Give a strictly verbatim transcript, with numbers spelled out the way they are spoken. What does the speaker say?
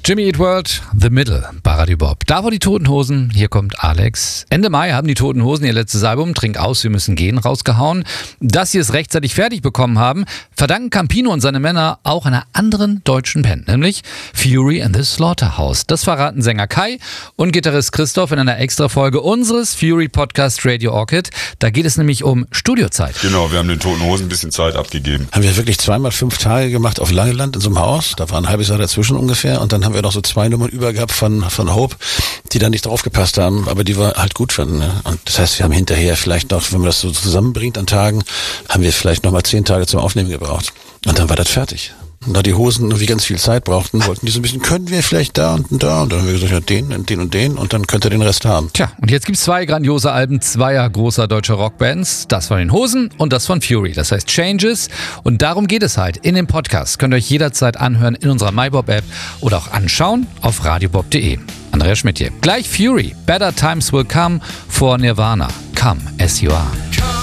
Jimmy Eat World, The Middle bei Radio Bob. Da wo die Toten Hosen, hier kommt Alex. Ende Mai haben die Toten Hosen ihr letztes Album Trink aus, wir müssen gehen rausgehauen. Dass sie es rechtzeitig fertig bekommen haben, verdanken Campino und seine Männer auch einer anderen deutschen Band, nämlich Fury and the Slaughterhouse. Das verraten Sänger Kai und Gitarrist Christoph in einer Extra-Folge unseres Fury-Podcast Radio Orchid. Da geht es nämlich um Studiozeit. Genau, wir haben den Toten Hosen ein bisschen Zeit abgegeben. Haben wir wirklich zweimal fünf Tage gemacht auf Langeland in so einem Haus. Da war ein halbes Jahr dazwischen ungefähr. Und dann haben wir noch so zwei Nummern über gehabt von, von Hope, die da nicht draufgepasst haben, aber die wir halt gut fanden. Ne? Und das heißt, wir haben hinterher vielleicht noch, wenn man das so zusammenbringt an Tagen, haben wir vielleicht noch mal zehn Tage zum Aufnehmen gebraucht. Und dann war das fertig. Und da die Hosen irgendwie ganz viel Zeit brauchten, wollten die so ein bisschen, können wir vielleicht da und da? Und dann haben wir gesagt, ja, den und den und den und dann könnt ihr den Rest haben. Tja, und jetzt gibt's zwei grandiose Alben zweier großer deutscher Rockbands. Das von den Hosen und das von Fury. Das heißt Changes. Und darum geht es halt in dem Podcast. Könnt ihr euch jederzeit anhören in unserer MyBob-App oder auch anschauen auf radiobob punkt de. Andreas Schmidt hier. Gleich Fury. Better Times Will Come vor Nirvana. Come as you are.